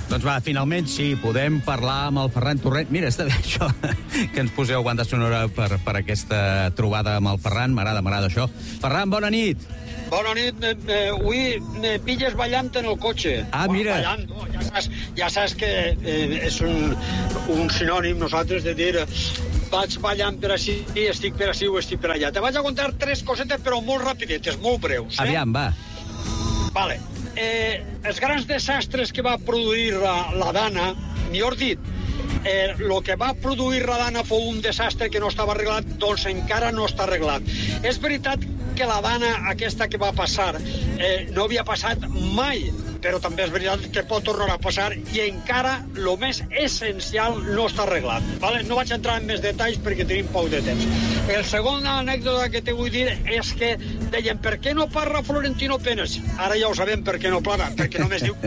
Doncs va, finalment sí, podem parlar amb el Ferran Torrent. Mira, està bé això, que ens poseu banda sonora per aquesta trobada amb el Ferran. M'agrada això. Ferran, bona nit. Bona nit. Avui me pilles ballant en el cotxe. Ah, mira. Ballant, no? Ja saps que és un sinònim, nosaltres, de dir vaig ballant per així, estic per així o estic per allà. Te vaig a contar 3 cosetes, però molt rapidetes, molt breus. Aviam, va. Vale. Els grans desastres que va produir la Dana, millor dit, el que va produir la Dana fou un desastre que no estava arreglat, doncs encara no està arreglat. És veritat que la Dana aquesta que va passar no havia passat mai, però també és veritat que pot tornar a passar i encara el més essencial no està arreglat. Vale? No vaig entrar en més detalls perquè tenim poc de temps. El segon anècdota que te vull dir és que deien, per què no parla Florentino Pérez? Ara ja ho sabem per què no parla, perquè només diu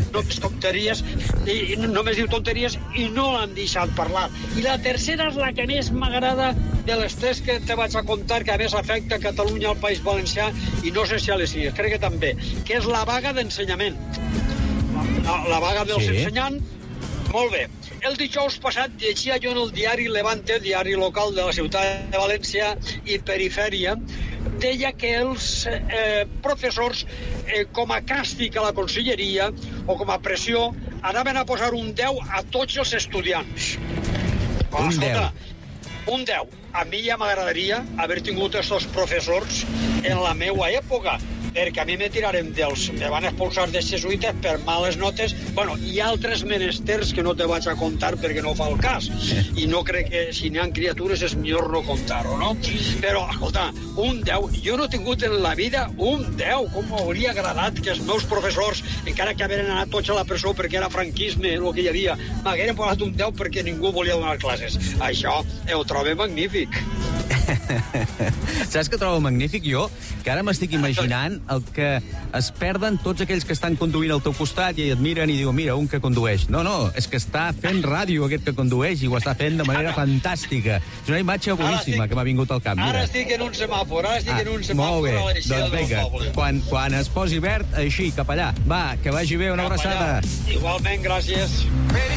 tonteries i no l'han deixat parlar. I la tercera és la que més m'agrada de les 3 que te vaig a contar, que a més afecta Catalunya al País Valencià i no sé si a les Illes, crec que també, que és la vaga d'ensenyament. La vaga dels ensenyants. Molt bé. El dijous passat llegia jo en el diari Levante, diari local de la ciutat de València i perifèria, deia que els professors, com a càstig a la conselleria o com a pressió, anaven a posar un 10 a tots els estudiants. Un 10. Un 10. A mi ja m'agradaria haver tingut aquests professors en la meua època, perquè a mi me tiraren me van expulsar dels jesuïtes per males notes, i altres menesters que no te vaig a contar perquè no fa el cas, i no crec que si n'hi ha criatures és millor no contar-ho, no? Però, escolta, un 10, jo no he tingut en la vida un 10, com m'hauria agradat que els meus professors, encara que haveren anat tots a la presó perquè era franquisme el que hi havia, m'hagueren posat un 10 perquè ningú volia donar classes. Això ho trobo magnífic. Saps què trobo magnífic jo? Que ara m'estic imaginant el que es perden tots aquells que estan conduint al teu costat i et miren i diuen, mira, un que condueix. No, és que està fent ràdio aquest que condueix i ho està fent de manera fantàstica. És una imatge boníssima que m'ha vingut al cap. Mira. Ara estic en un semàfor, Molt bé, doncs vinga, quan es posi verd, així, cap allà. Va, que vagi bé, una abraçada. Igualment, gràcies.